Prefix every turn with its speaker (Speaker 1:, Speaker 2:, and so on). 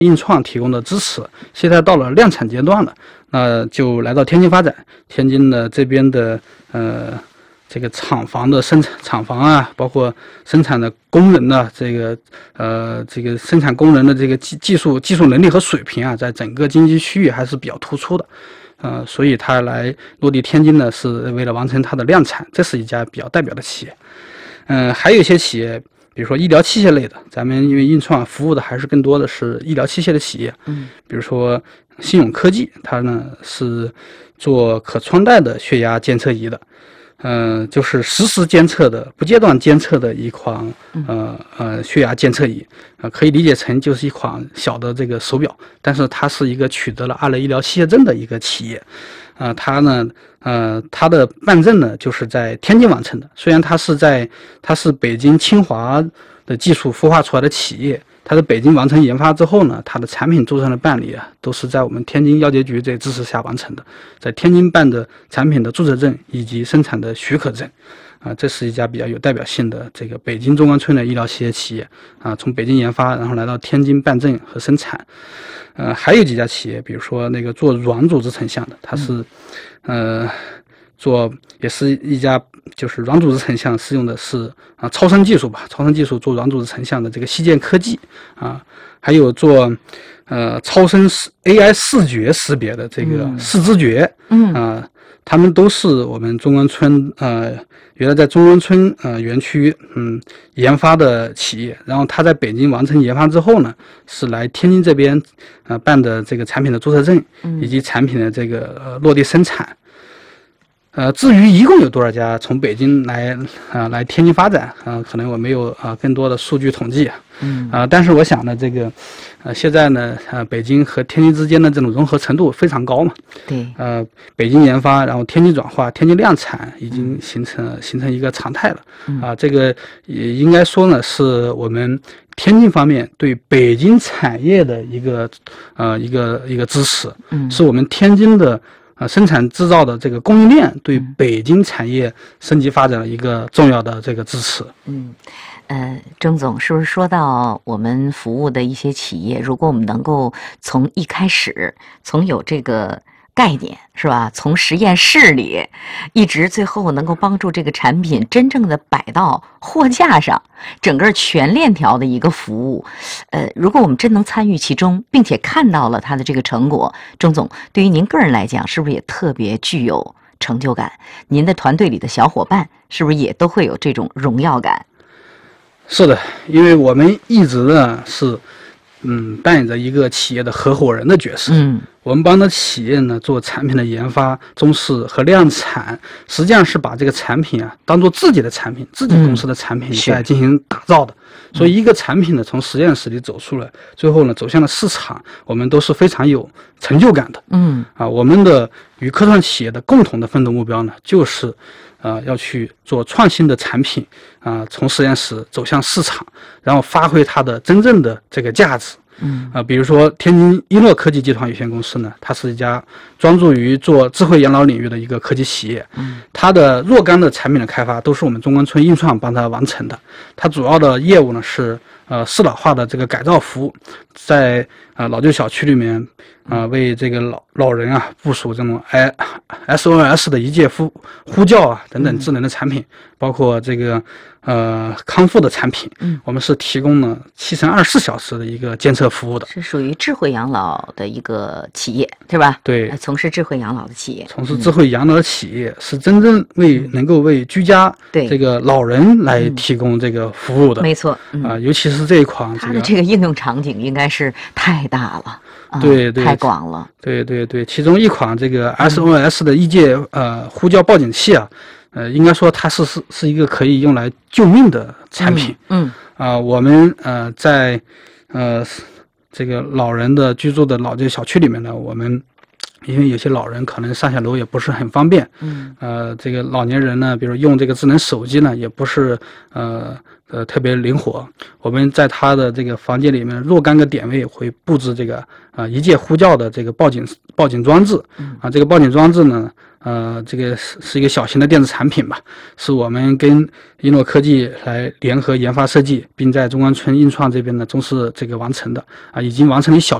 Speaker 1: 印创提供的支持，现在到了量产阶段了，那就来到天津发展。天津的这边的这个厂房啊，包括生产的工人的这个生产工人的这个技术能力和水平啊，在整个经济区域还是比较突出的。所以他来落地天津呢，是为了完成它的量产，这是一家比较代表的企业。还有一些企业，比如说医疗器械类的，咱们因为印创服务的还是更多的是医疗器械的企业，比如说信永科技，它呢是做可穿戴的血压监测仪的，就是实时监测的、不间断监测的一款血压监测仪，可以理解成就是一款小的这个手表，但是它是一个取得了2类医疗器械证的一个企业。它的办证呢就是在天津完成的。虽然它是北京清华的技术孵化出来的企业，它在北京完成研发之后呢，它的产品注册的办理啊，都是在我们天津药监局这支持下完成的，在天津办的产品的注册证以及生产的许可证。这是一家比较有代表性的这个北京中关村的医疗器械企业从北京研发，然后来到天津办证和生产。还有几家企业，比如说那个做软组织成像的，它是也是一家就是软组织成像是用的是超声技术吧，超声技术做软组织成像的这个西建科技还有做超声AI 视觉识别的这个视知觉他们都是我们中关村原来在中关村园区研发的企业，然后他在北京完成研发之后呢，是来天津这边办的这个产品的注册证以及产品的这个落地生产。至于一共有多少家从北京来天津发展可能我没有更多的数据统计但是我想呢，这个现在呢北京和天津之间的这种融合程度非常高嘛。
Speaker 2: 对。
Speaker 1: 北京研发，然后天津转化，天津量产，已经形成一个常态了。这个也应该说呢，是我们天津方面对北京产业的一个支持，是我们天津的生产制造的这个供应链对北京产业升级发展的一个重要的这个支持。
Speaker 2: 郑总是不是说到我们服务的一些企业，如果我们能够从一开始，从有这个概念是吧，从实验室里一直最后能够帮助这个产品真正的摆到货架上，整个全链条的一个服务，如果我们真能参与其中，并且看到了它的这个成果，郑总对于您个人来讲是不是也特别具有成就感？您的团队里的小伙伴是不是也都会有这种荣耀感？
Speaker 1: 是的，因为我们一直呢是扮演着一个企业的合伙人的角色。我们帮着企业呢做产品的研发、中试和量产，实际上是把这个产品当做自己的产品、自己公司的产品来进行打造的。所以一个产品呢从实验室里走出来，最后呢走向了市场，我们都是非常有成就感的。我们的与科创企业的共同的奋斗目标呢，就是要去做创新的产品从实验室走向市场，然后发挥它的真正的这个价值。比如说天津一诺科技集团有限公司呢，它是一家专注于做智慧养老领域的一个科技企业。它的若干的产品的开发都是我们中关村印创帮它完成的。它主要的业务呢是适老化的这个改造服务，在老旧小区里面为这个老人部署这种SOS 的一键呼叫等等智能的产品，包括这个康复的产品。我们是提供了7乘24小时的一个监测服务的，
Speaker 2: 是属于智慧养老的一个企业，对吧？
Speaker 1: 对，
Speaker 2: 从事智慧养老的企业，
Speaker 1: 从事智慧养老的企业是真正能够为居家这个老人来提供这个服务的。
Speaker 2: 没错。
Speaker 1: 尤其是这一款
Speaker 2: 它的这个应用场景应该是太大了。
Speaker 1: 对，
Speaker 2: 太广了。
Speaker 1: 对，其中一款这个 SOS 的一键呼叫报警器应该说它是一个可以用来救命的产品。我们在这个老人的居住的老旧小区里面呢，我们因为有些老人可能上下楼也不是很方便，这个老年人呢，比如用这个智能手机呢，也不是特别灵活。我们在他的这个房间里面若干个点位会布置这个一键呼叫的这个报警装置这个报警装置呢这个是一个小型的电子产品吧，是我们跟一诺科技来联合研发设计，并在中关村印创这边呢正式这个完成的已经完成了一小